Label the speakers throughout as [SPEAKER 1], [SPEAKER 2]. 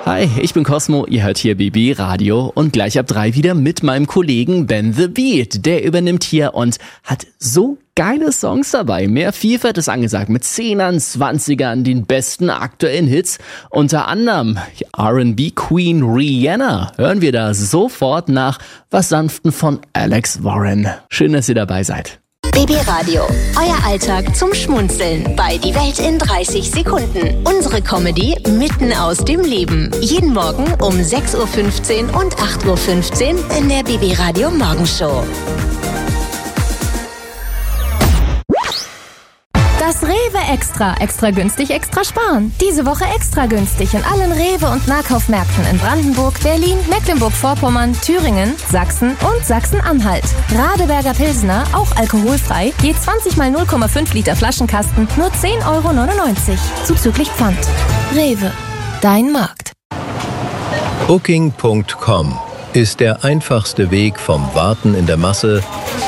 [SPEAKER 1] Hi, ich bin Cosmo, ihr hört hier BB Radio und gleich ab 3 wieder mit meinem Kollegen Ben the Beat. Der übernimmt hier und hat so geile Songs dabei. Mehr Vielfalt ist angesagt mit 10ern, 20ern, den besten aktuellen Hits. Unter anderem R&B Queen Rihanna. Hören wir da sofort nach was Sanften von Alex Warren. Schön, dass ihr dabei seid.
[SPEAKER 2] BB Radio, euer Alltag zum Schmunzeln bei Die Welt in 30 Sekunden. Unsere Comedy mitten aus dem Leben. Jeden Morgen um 6.15 Uhr und 8.15 Uhr in der BB Radio Morgenshow.
[SPEAKER 3] Das Rewe Extra. Extra günstig, extra sparen. Diese Woche extra günstig in allen Rewe- und Nahkaufmärkten in Brandenburg, Berlin, Mecklenburg-Vorpommern, Thüringen, Sachsen und Sachsen-Anhalt. Radeberger Pilsner, auch alkoholfrei, je 20 mal 0,5 Liter Flaschenkasten, nur 10,99 €. Zuzüglich Pfand. Rewe. Dein Markt.
[SPEAKER 4] Booking.com ist der einfachste Weg vom Warten in der Masse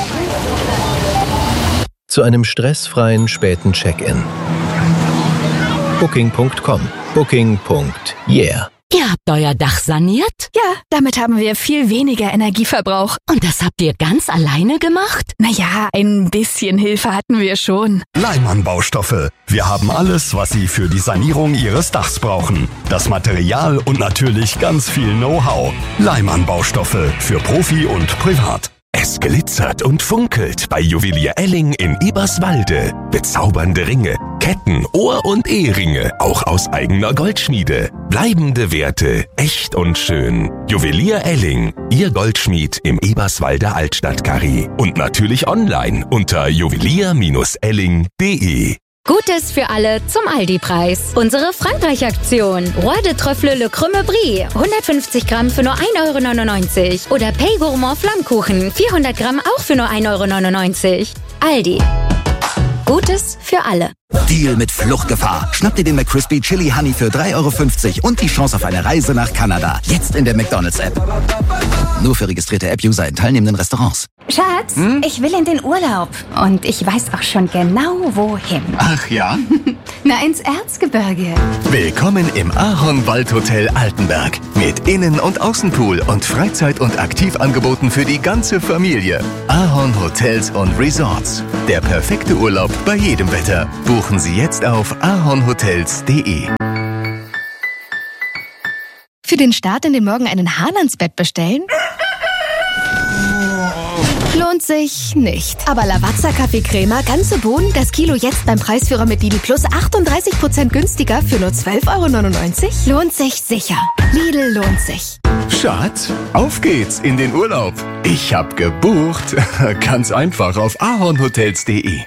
[SPEAKER 4] zu einem stressfreien späten Check-in. Booking.com. Booking.yeah.
[SPEAKER 5] Ihr habt euer Dach saniert?
[SPEAKER 6] Ja, damit haben wir viel weniger Energieverbrauch.
[SPEAKER 5] Und das habt ihr ganz alleine gemacht?
[SPEAKER 6] Naja, ein bisschen Hilfe hatten wir schon.
[SPEAKER 7] Leimann Baustoffe. Wir haben alles, was Sie für die Sanierung Ihres Dachs brauchen. Das Material und natürlich ganz viel Know-how. Leimann Baustoffe für Profi und Privat. Es glitzert und funkelt bei Juwelier Elling in Eberswalde. Bezaubernde Ringe, Ketten, Ohr- und Eheringe, auch aus eigener Goldschmiede. Bleibende Werte, echt und schön. Juwelier Elling, Ihr Goldschmied im Eberswalder Altstadtkarree. Und natürlich online unter juwelier-elling.de.
[SPEAKER 8] Gutes für alle zum Aldi-Preis. Unsere Frankreich-Aktion. Roi de Trüffle Le Crème Brie. 150 Gramm für nur 1,99 €. Oder Pay Gourmand Flammkuchen. 400 Gramm auch für nur 1,99 €. Aldi. Gutes für alle.
[SPEAKER 9] Deal mit Fluchtgefahr. Schnapp dir den McCrispy Chili Honey für 3,50 € und die Chance auf eine Reise nach Kanada. Jetzt in der McDonald's-App. Nur für registrierte App-User in teilnehmenden Restaurants.
[SPEAKER 10] Schatz, ich will in den Urlaub. Und ich weiß auch schon genau, wohin.
[SPEAKER 9] Ach ja?
[SPEAKER 10] Na, ins Erzgebirge.
[SPEAKER 7] Willkommen im Ahorn Waldhotel Altenberg. Mit Innen- und Außenpool und Freizeit- und Aktivangeboten für die ganze Familie. Ahorn Hotels und Resorts. Der perfekte Urlaub bei jedem Wetter. Buchen Sie jetzt auf ahornhotels.de.
[SPEAKER 6] Für den Start in den Morgen einen Hahn ans Bett bestellen? Lohnt sich nicht. Aber Lavazza Kaffeecrema, ganze Bohnen, das Kilo jetzt beim Preisführer mit Lidl Plus 38% günstiger für nur 12,99 €? Lohnt sich sicher. Lidl lohnt sich.
[SPEAKER 7] Schatz, auf geht's in den Urlaub. Ich hab gebucht. Ganz einfach auf ahornhotels.de.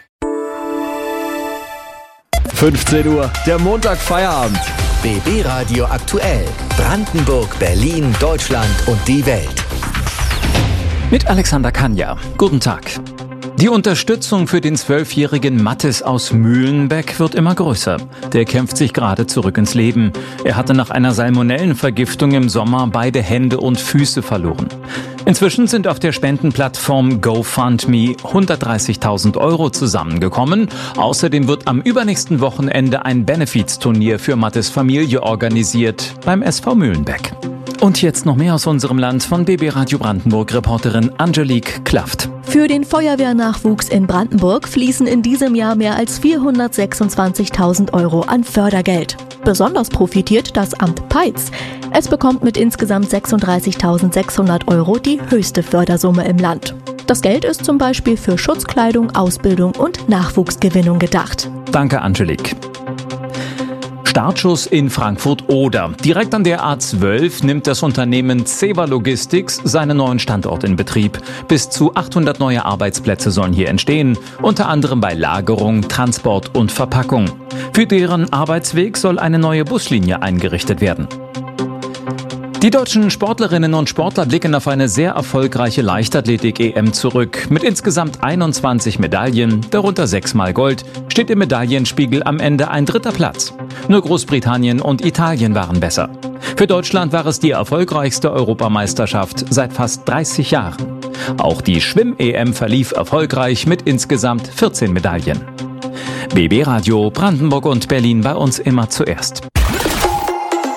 [SPEAKER 1] 15 Uhr, der Montag-Feierabend.
[SPEAKER 11] BB Radio aktuell. Brandenburg, Berlin, Deutschland und die Welt.
[SPEAKER 12] Mit Alexander Kanja. Guten Tag. Die Unterstützung für den 12-jährigen Mathis aus Mühlenbeck wird immer größer. Der kämpft sich gerade zurück ins Leben. Er hatte nach einer Salmonellenvergiftung im Sommer beide Hände und Füße verloren. Inzwischen sind auf der Spendenplattform GoFundMe 130.000 € zusammengekommen. Außerdem wird am übernächsten Wochenende ein Benefizturnier für Mathis Familie organisiert beim SV Mühlenbeck. Und jetzt noch mehr aus unserem Land von BB Radio Brandenburg Reporterin Angelique Klaft.
[SPEAKER 13] Für den Feuerwehrnachwuchs in Brandenburg fließen in diesem Jahr mehr als 426.000 € an Fördergeld. Besonders profitiert das Amt Peitz. Es bekommt mit insgesamt 36.600 € die höchste Fördersumme im Land. Das Geld ist zum Beispiel für Schutzkleidung, Ausbildung und Nachwuchsgewinnung gedacht.
[SPEAKER 12] Danke, Angelique. Startschuss in Frankfurt-Oder. Direkt an der A12 nimmt das Unternehmen Ceva Logistics seinen neuen Standort in Betrieb. Bis zu 800 neue Arbeitsplätze sollen hier entstehen, unter anderem bei Lagerung, Transport und Verpackung. Für deren Arbeitsweg soll eine neue Buslinie eingerichtet werden. Die deutschen Sportlerinnen und Sportler blicken auf eine sehr erfolgreiche Leichtathletik-EM zurück. Mit insgesamt 21 Medaillen, darunter 6-mal Gold, steht im Medaillenspiegel am Ende ein 3. Platz. Nur Großbritannien und Italien waren besser. Für Deutschland war es die erfolgreichste Europameisterschaft seit fast 30 Jahren. Auch die Schwimm-EM verlief erfolgreich mit insgesamt 14 Medaillen. BB Radio Brandenburg und Berlin bei uns immer zuerst.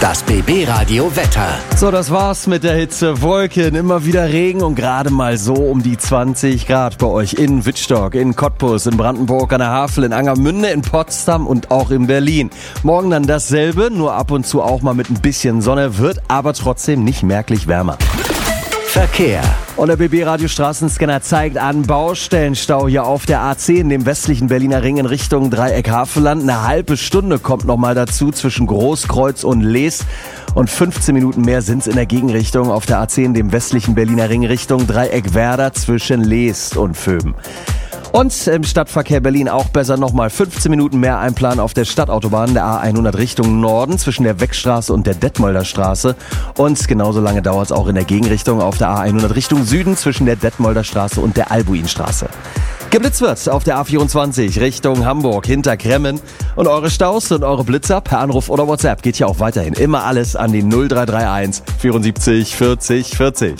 [SPEAKER 11] Das BB Radio Wetter.
[SPEAKER 14] So, das war's mit der Hitze. Wolken, immer wieder Regen und gerade mal so um die 20 Grad bei euch in Wittstock, in Cottbus, in Brandenburg an der Havel, in Angermünde, in Potsdam und auch in Berlin. Morgen dann dasselbe, nur ab und zu auch mal mit ein bisschen Sonne, wird aber trotzdem nicht merklich wärmer.
[SPEAKER 11] Verkehr.
[SPEAKER 14] Und der BB Radio Straßenscanner zeigt an Baustellenstau hier auf der A10 in dem westlichen Berliner Ring in Richtung Dreieck Havelland. Eine halbe Stunde kommt nochmal dazu zwischen Großkreuz und Lees. Und 15 Minuten mehr sind's in der Gegenrichtung auf der A10 dem westlichen Berliner Ring Richtung Dreieck Werder zwischen Lees und Vöben. Und im Stadtverkehr Berlin auch besser nochmal 15 Minuten mehr einplanen auf der Stadtautobahn der A100 Richtung Norden zwischen der Weckstraße und der Detmolder Straße. Und genauso lange dauert es auch in der Gegenrichtung auf der A100 Richtung Süden zwischen der Detmolder Straße und der Albuinstraße. Geblitzt wird auf der A24 Richtung Hamburg hinter Kremmen. Und eure Staus und eure Blitzer per Anruf oder WhatsApp geht hier auch weiterhin immer alles an die 0331 74 40 40.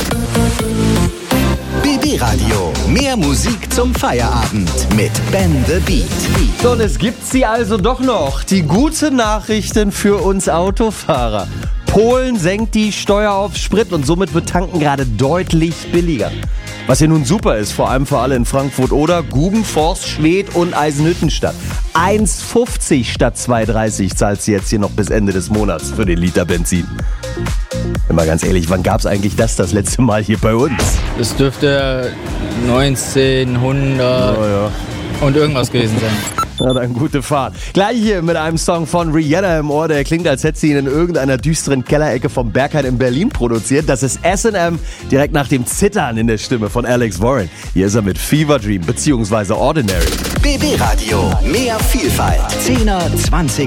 [SPEAKER 11] BB Radio. Mehr Musik zum Feierabend mit Ben the Beat.
[SPEAKER 14] So, und es gibt sie also doch noch. Die gute Nachrichten für uns Autofahrer. Polen senkt die Steuer auf Sprit und somit wird Tanken gerade deutlich billiger. Was ja nun super ist, vor allem für alle in Frankfurt oder Guben, Forst, Schwedt und Eisenhüttenstadt. 1,50 statt 2,30 zahlt sie jetzt hier noch bis Ende des Monats für den Liter Benzin. Immer ganz ehrlich, wann gab's eigentlich das letzte Mal hier bei uns?
[SPEAKER 15] Das dürfte 1900 und irgendwas gewesen sein.
[SPEAKER 14] Na dann gute Fahrt. Gleich hier mit einem Song von Rihanna im Ohr, der klingt, als hätte sie ihn in irgendeiner düsteren Kellerecke vom Berghain in Berlin produziert. Das ist S&M, direkt nach dem Zittern in der Stimme von Alex Warren. Hier ist er mit Fever Dream bzw. Ordinary.
[SPEAKER 11] BB Radio, mehr Vielfalt. 10er, 20